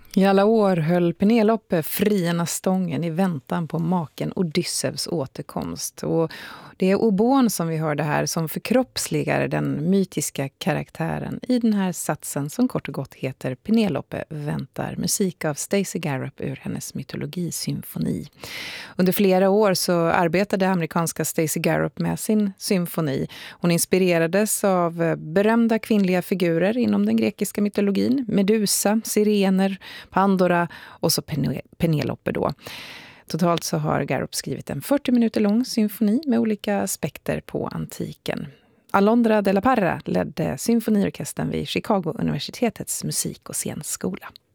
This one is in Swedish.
I alla år höll Penelope frierna stången i väntan på maken Odysseus återkomst. Och det är oboen som vi hörde här som förkroppsligar den mytiska karaktären i den här satsen som kort och gott heter Penelope väntar. Musik av Stacey Garup ur hennes mytologisymfoni. Under flera år så arbetade amerikanska Stacey Garup med sin symfoni. Hon inspirerades av berömda kvinnliga figurer inom den grekiska mytologin. Medusa, sirener, Pandora och så Penelope då. Totalt så har Garup skrivit en 40 minuter lång symfoni med olika aspekter på antiken. Alondra de la Parra ledde symfoniorkestern vid Chicago universitetets musik- och scenskola.